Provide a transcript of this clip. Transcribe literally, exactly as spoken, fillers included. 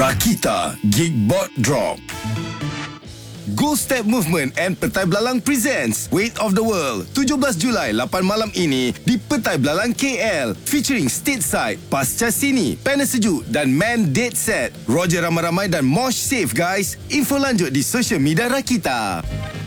Rakita Gigbot Drop. Gold Step Movement and Petai Belalang presents Weight of the World tujuh belas Julai lapan malam ini di Petai Belalang K L featuring Stateside, Pasca Sini, Panel Sejuk dan Man Dead Set. Roger ramai-ramai dan Mosh safe guys. Info lanjut di social media Rakita.